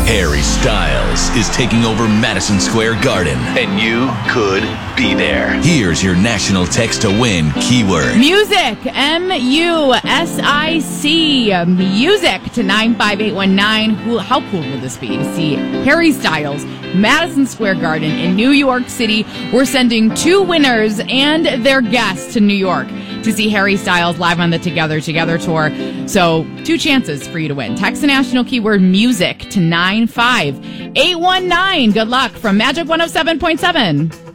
Harry Styles is taking over Madison Square Garden, and you could be there. Here's your national text to win keyword. Music, M-U-S-I-C, music to 95819. How cool would this be to see Harry Styles, Madison Square Garden in New York City? We're sending 2 winners and their guests to New York to see Harry Styles live on the Together tour. So 2 chances for you to win. Text the national keyword music to 95819. Good luck from Magic 107.7.